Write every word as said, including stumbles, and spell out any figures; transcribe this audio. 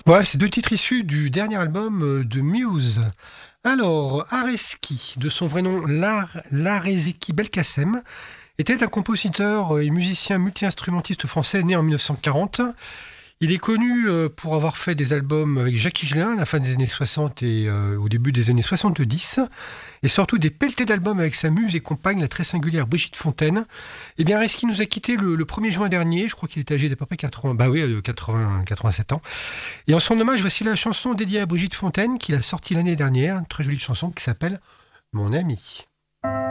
Voilà, c'est deux titres issus du dernier album euh, de Muse. Alors, Areski, de son vrai nom Lar, Larezeki Belkacem, était un compositeur et musicien multi-instrumentiste français né en mille neuf cent quarante. Il est connu euh, pour avoir fait des albums avec Jacques Higelin à la fin des années soixante et euh, au début des années soixante-dix, et surtout des pelletés d'albums avec sa muse et compagne, la très singulière Brigitte Fontaine. Eh bien, Reski nous a quittés le, le premier juin dernier, je crois qu'il est âgé d'à peu près quatre-vingts, bah oui, euh, quatre-vingts, quatre-vingt-sept ans. Et en son hommage, voici la chanson dédiée à Brigitte Fontaine, qu'il a sortie l'année dernière, une très jolie chanson qui s'appelle Mon ami.